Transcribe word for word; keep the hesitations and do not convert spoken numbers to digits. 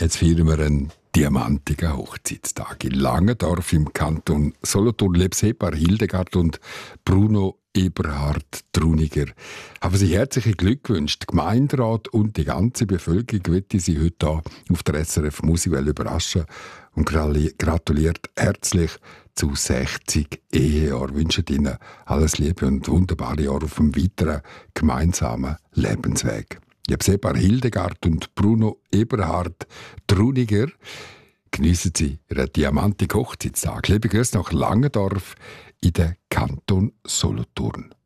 Jetzt feiern wir einen diamantigen Hochzeitstag in Langendorf im Kanton Solothurn. Liebes Ehepaar Hildegard und Bruno Eberhard Truniger haben sich herzliche Glückwünsche. Der Gemeinderat und die ganze Bevölkerung möchte sie heute hier auf der S R F Musikwelle überraschen und gratuliert herzlich zu sechzig Ehejahren. Wünschen Ihnen alles Liebe und wunderbare Jahre auf dem weiteren gemeinsamen Lebensweg. Ich habe Ehepaar Hildegard und Bruno Eberhard Truniger. Geniessen Sie Ihren diamantigen Hochzeitstag. Liebe Grüße nach Langendorf in den Kanton Solothurn.